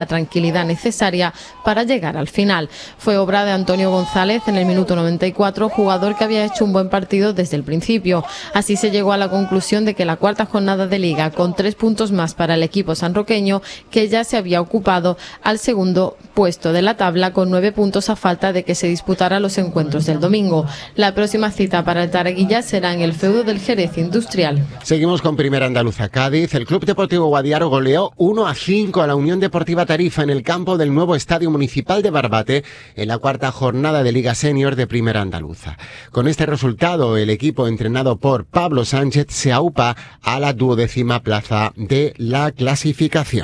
la tranquilidad necesaria para llegar al final. Fue obra de Antonio González en el minuto 94, jugador que había hecho un buen partido desde el principio. Así se llegó a la conclusión de que la cuarta jornada de Liga, con 3 puntos más para el equipo sanroqueño, que ya se había ocupado al segundo puesto de la tabla con 9 puntos a falta de que se disputara los encuentros del domingo. La próxima cita para el Taraguilla será en el feudo del Jerez Industrial. Seguimos con Primera Andaluza Cádiz. El Club Deportivo Guadiaro goleó 1-5 a la Unión Deportiva Tarifa en el campo del nuevo Estadio Municipal de Barbate en la cuarta jornada de Liga Senior de Primera Andaluza. Con este resultado, el equipo entrenado por Pablo Sánchez se aupa a la 12ª plaza de la clasificación.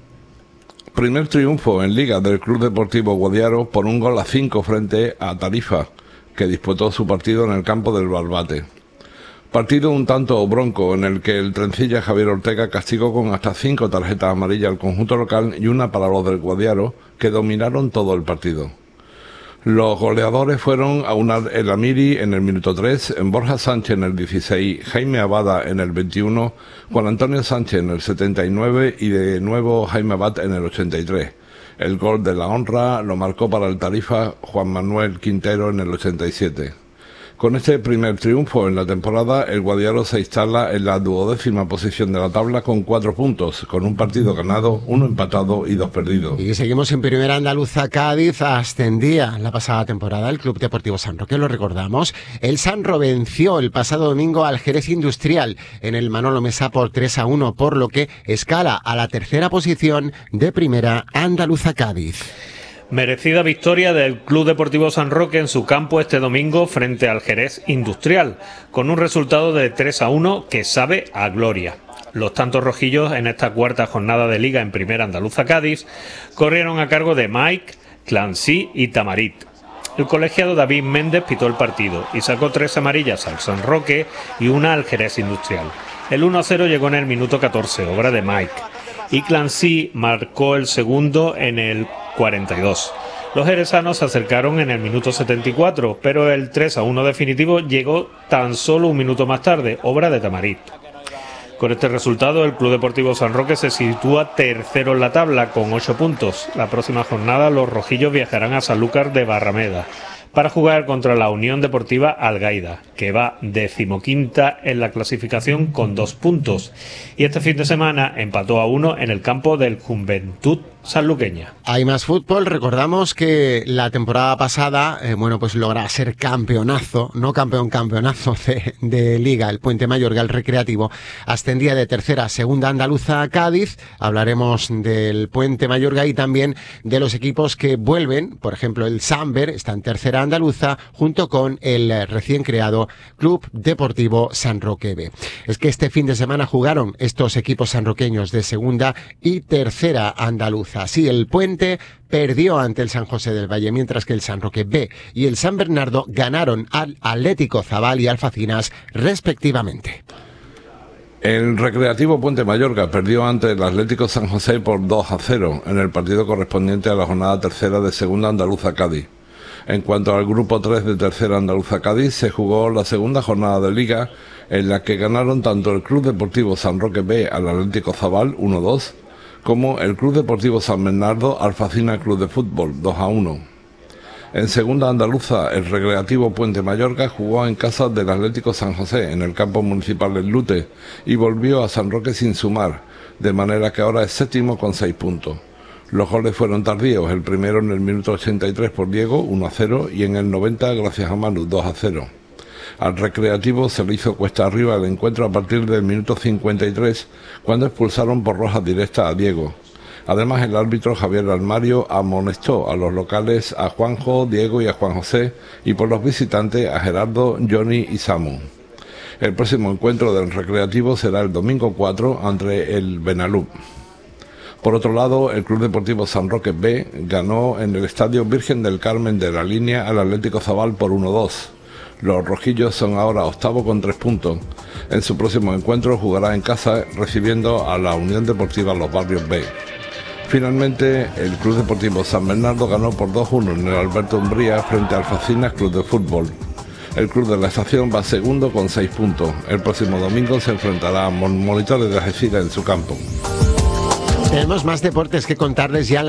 Primer triunfo en Liga del Club Deportivo Guadiaro por 1-5 frente a Tarifa, que disputó su partido en el campo del Barbate. Partido un tanto bronco en el que el trencilla Javier Ortega castigó con hasta 5 tarjetas amarillas al conjunto local y una para los del Guadiaro, que dominaron todo el partido. Los goleadores fueron Aunar El Amiri en el minuto 3, Borja Sánchez en el 16, Jaime Abada en el 21, Juan Antonio Sánchez en el 79 y de nuevo Jaime Abad en el 83. El gol de la honra lo marcó para el Tarifa Juan Manuel Quintero en el 87. Con este primer triunfo en la temporada, el Guadiaro se instala en la 12ª posición de la tabla con 4 puntos, con un partido ganado, 1 empatado y 2 perdidos. Y seguimos en Primera Andaluza Cádiz. Ascendía la pasada temporada el Club Deportivo San Roque, lo recordamos. El Sanro venció el pasado domingo al Jerez Industrial en el Manolo Mesa por 3-1, por lo que escala a la 3ª posición de Primera Andaluza Cádiz. Merecida victoria del Club Deportivo San Roque en su campo este domingo frente al Jerez Industrial, con un resultado de 3-1 que sabe a gloria. Los tantos rojillos en esta cuarta jornada de Liga en Primera Andaluza Cádiz corrieron a cargo de Mike, Clancy y Tamarit. El colegiado David Méndez pitó el partido y sacó 3 amarillas al San Roque y una al Jerez Industrial. El 1-0 llegó en el minuto 14, obra de Mike, y Clancy marcó el segundo en el 42. Los jerezanos se acercaron en el minuto 74, pero el 3-1 definitivo llegó tan solo un minuto más tarde, obra de Tamarit. Con este resultado, el Club Deportivo San Roque se sitúa tercero en la tabla con 8 puntos. La próxima jornada los rojillos viajarán a Sanlúcar de Barrameda para jugar contra la Unión Deportiva Algaida, que va 15ª en la clasificación con 2 puntos. Y este fin de semana empató a 1 en el campo del Juventud sanluqueña. Hay más fútbol. Recordamos que la temporada pasada, pues logra ser campeonazo de Liga. El Puente Mayorga, el Recreativo, ascendía de tercera a segunda andaluza a Cádiz. Hablaremos del Puente Mayorga y también de los equipos que vuelven. Por ejemplo, el Samber está en tercera andaluza junto con el recién creado Club Deportivo San Roque B. Es que este fin de semana jugaron estos equipos sanroqueños de segunda y tercera andaluza. Así, el Puente perdió ante el San José del Valle, mientras que el San Roque B y el San Bernardo ganaron al Atlético Zabal y Alfacinas respectivamente. El Recreativo Puente Mayorga perdió ante el Atlético San José por 2-0 en el partido correspondiente a la jornada tercera de Segunda Andaluza Cádiz. En cuanto al grupo 3 de Tercera Andaluza Cádiz, se jugó la segunda jornada de Liga, en la que ganaron tanto el Club Deportivo San Roque B al Atlético Zabal 1-2, como el Club Deportivo San Bernardo Alfacina Club de Fútbol 2-1. En Segunda Andaluza, el Recreativo Puente Mayorga jugó en casa del Atlético San José en el campo municipal del Lute y volvió a San Roque sin sumar, de manera que ahora es séptimo con 6 puntos. Los goles fueron tardíos, el primero en el minuto 83 por Diego 1-0 y en el 90 gracias a Manu 2-0. Al Recreativo se le hizo cuesta arriba el encuentro a partir del minuto 53, cuando expulsaron por roja directa a Diego. Además, el árbitro Javier Almario amonestó a los locales a Juanjo, Diego y a Juan José, y por los visitantes a Gerardo, Johnny y Samu. El próximo encuentro del Recreativo será el domingo 4 ante el Benalú. Por otro lado, el Club Deportivo San Roque B ganó en el Estadio Virgen del Carmen de la Línea al Atlético Zabal por 1-2. Los rojillos son ahora octavo con 3 puntos. En su próximo encuentro jugará en casa recibiendo a la Unión Deportiva Los Barrios B. Finalmente, el Club Deportivo San Bernardo ganó por 2-1 en el Alberto Umbría frente al Alfacinas Club de Fútbol. El club de la estación va segundo con 6 puntos. El próximo domingo se enfrentará a Monitores de Algeciras en su campo. Tenemos más deportes que contarles ya.